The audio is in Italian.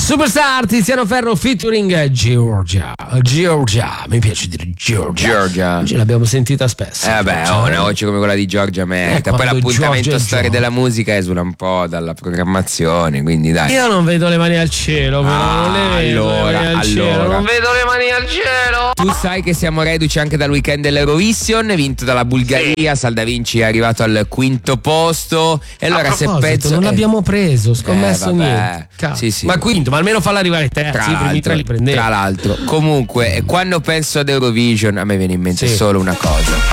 Superstar, Tiziano Ferro featuring Giorgia. Mi piace dire Giorgia. Oggi l'abbiamo sentita spesso. Una voce come quella di Giorgia merita. Poi l'appuntamento storia della musica esula un po' dalla programmazione, quindi dai. Io non vedo le mani al cielo, non vedo le mani al cielo. Tu sai che siamo reduci anche dal weekend dell'Eurovision, vinto dalla Bulgaria. Salda Vinci è arrivato al quinto posto. E allora se penso non l'abbiamo preso, scommesso niente. Sì. Ma quinto, ma almeno fallo arrivare terzi, i primi tre li prendevo. Tra l'altro, comunque, quando penso ad Eurovision a me viene in mente solo una cosa.